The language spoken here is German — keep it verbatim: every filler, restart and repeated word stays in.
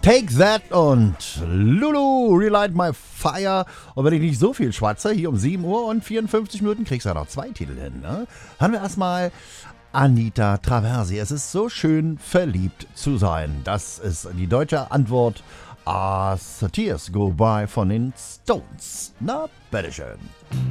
Take That und Lulu, Relight My Fire. Und wenn ich nicht so viel schwatze, hier um sieben Uhr und vierundfünfzig Minuten kriegst du ja noch zwei Titel hin. Ne? Hören wir erstmal Anita Traversi. Es ist so schön, verliebt zu sein. Das ist die deutsche Antwort. As the Tears Go By von den Stones. Na, bitteschön.